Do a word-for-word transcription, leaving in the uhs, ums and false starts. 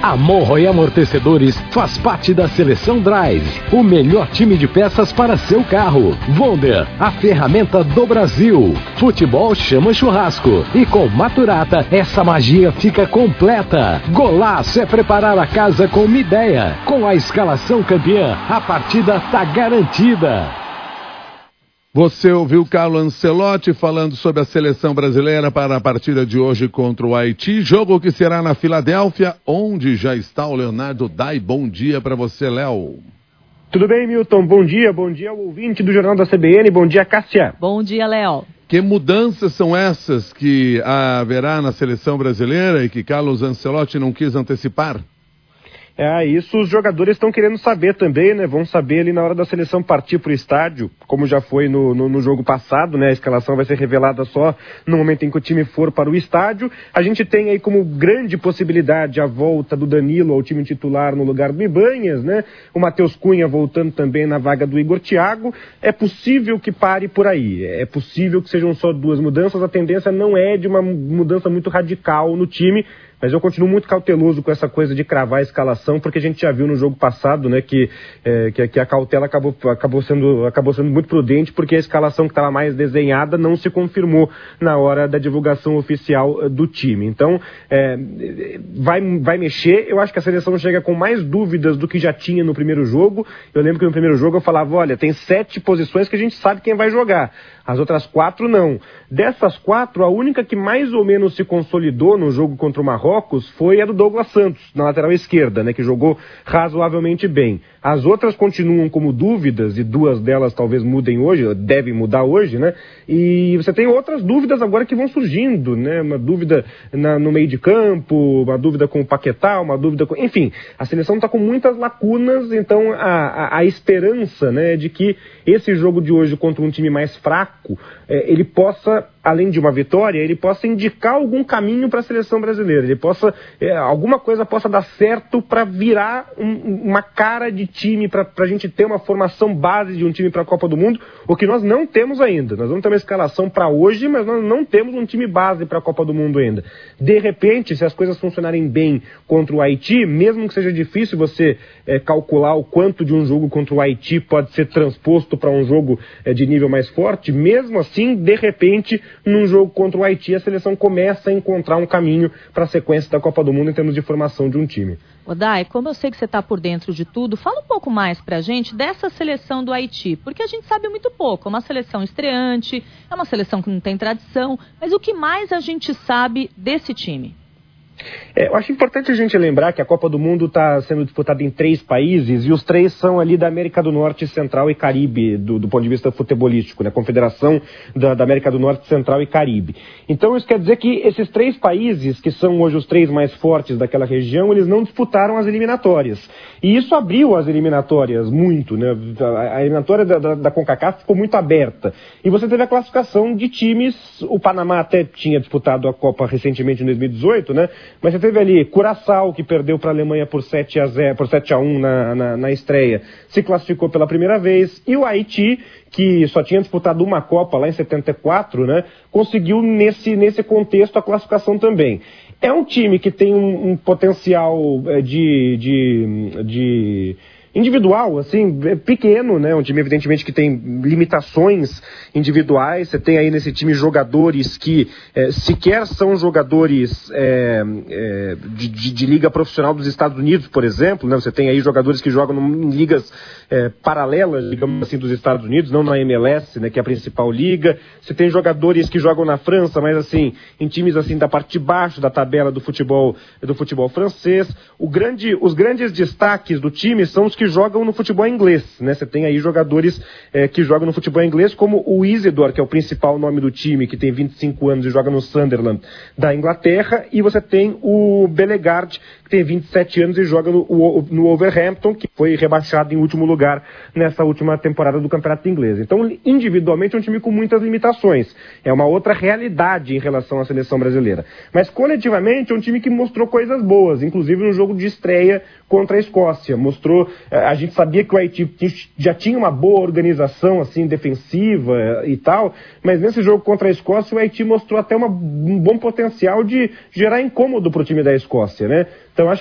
A Monroe Amortecedores faz parte da Seleção Drive, o melhor time de peças para seu carro. Wonder, a ferramenta do Brasil. Futebol chama churrasco. E com Maturata, essa magia fica completa. Golaço é preparar a casa com uma ideia. Com a escalação campeã, a partida tá garantida. Você ouviu Carlo Ancelotti falando sobre a seleção brasileira para a partida de hoje contra o Haiti, jogo que será na Filadélfia, onde já está o Leonardo Dai. Bom dia para você, Léo. Tudo bem, Milton? Bom dia, bom dia ao ouvinte do Jornal da C B N, bom dia, Cássia. Bom dia, Léo. Que mudanças são essas que haverá na seleção brasileira e que Carlos Ancelotti não quis antecipar? É, isso os jogadores estão querendo saber também, né? Vão saber ali na hora da seleção partir para o estádio, como já foi no, no, no jogo passado, né? A escalação vai ser revelada só no momento em que o time for para o estádio. A gente tem aí como grande possibilidade a volta do Danilo ao time titular no lugar do Ibanhas, né? O Matheus Cunha voltando também na vaga do Igor Thiago. É possível que pare por aí, é possível que sejam só duas mudanças. A tendência não é de uma mudança muito radical no time, mas eu continuo muito cauteloso com essa coisa de cravar a escalação, porque a gente já viu no jogo passado, né, que, é, que, que a cautela acabou, acabou, sendo, acabou sendo muito prudente, porque a escalação que estava mais desenhada não se confirmou na hora da divulgação oficial do time. Então, é, vai, vai mexer. Eu acho que a seleção chega com mais dúvidas do que já tinha no primeiro jogo. Eu lembro que no primeiro jogo eu falava, olha, tem sete posições que a gente sabe quem vai jogar. As outras quatro não. Dessas quatro, a única que mais ou menos se consolidou no jogo contra o Marrocos foi a do Douglas Santos, na lateral esquerda, né, que jogou razoavelmente bem. As outras continuam como dúvidas, e duas delas talvez mudem hoje, devem mudar hoje, né? E você tem outras dúvidas agora que vão surgindo, né? Uma dúvida na, no meio de campo, uma dúvida com o Paquetá, uma dúvida com... Enfim, a seleção está com muitas lacunas, então a, a, a esperança, né, de que esse jogo de hoje contra um time mais fraco, é, ele possa, além de uma vitória, ele possa indicar algum caminho para a seleção brasileira, ele possa, é, alguma coisa possa dar certo para virar um, uma cara de time, para a gente ter uma formação base de um time para a Copa do Mundo, o que nós não temos ainda. Nós vamos ter uma escalação para hoje, mas nós não temos um time base para a Copa do Mundo ainda. De repente, se as coisas funcionarem bem contra o Haiti, mesmo que seja difícil você é, calcular o quanto de um jogo contra o Haiti pode ser transposto para um jogo é, de nível mais forte, mesmo assim, de repente, num jogo contra o Haiti, a seleção começa a encontrar um caminho para a sequência da Copa do Mundo em termos de formação de um time. Ô Dai, como eu sei que você está por dentro de tudo, fala um pouco mais pra gente dessa seleção do Haiti, porque a gente sabe muito pouco. É uma seleção estreante, é uma seleção que não tem tradição, mas o que mais a gente sabe desse time? É, eu acho importante a gente lembrar que a Copa do Mundo está sendo disputada em três países e os três são ali da América do Norte, Central e Caribe, do, do ponto de vista futebolístico, né? Confederação da, da América do Norte, Central e Caribe. Então isso quer dizer que esses três países, que são hoje os três mais fortes daquela região, eles não disputaram as eliminatórias. E isso abriu as eliminatórias muito, né? A, a eliminatória da, da, da CONCACAF ficou muito aberta. E você teve a classificação de times, o Panamá até tinha disputado a Copa recentemente em dois mil e dezoito, né? Mas você teve ali Curaçao, que perdeu para a Alemanha por sete a zero, por sete a um na, na, na estreia, se classificou pela primeira vez, e o Haiti, que só tinha disputado uma Copa lá em setenta e quatro, né, conseguiu nesse, nesse contexto a classificação também. É um time que tem um, um potencial de... de, de individual, assim, pequeno, né? Um time, evidentemente, que tem limitações individuais. Você tem aí nesse time jogadores que é, sequer são jogadores é, é, de, de, de liga profissional dos Estados Unidos, por exemplo, né? Você tem aí jogadores que jogam em ligas é, paralelas, digamos assim, dos Estados Unidos, não na M L S, né? Que é a principal liga. Você tem jogadores que jogam na França, mas assim, em times assim da parte de baixo da tabela do futebol, do futebol francês. O grande, os grandes destaques do time são os que jogam no futebol inglês, né? Você tem aí jogadores é, que jogam no futebol inglês, como o Isidore, que é o principal nome do time, que tem vinte e cinco anos e joga no Sunderland da Inglaterra, e você tem o Bellegarde, que tem vinte e sete anos e joga no, no Wolverhampton, que foi rebaixado em último lugar nessa última temporada do Campeonato Inglês. Então, individualmente, é um time com muitas limitações. É uma outra realidade em relação à seleção brasileira. Mas, coletivamente, é um time que mostrou coisas boas, inclusive no jogo de estreia contra a Escócia. Mostrou... A gente sabia que o Haiti já tinha uma boa organização assim, defensiva e tal, mas nesse jogo contra a Escócia o Haiti mostrou até uma, um bom potencial de gerar incômodo para o time da Escócia, né? Então acho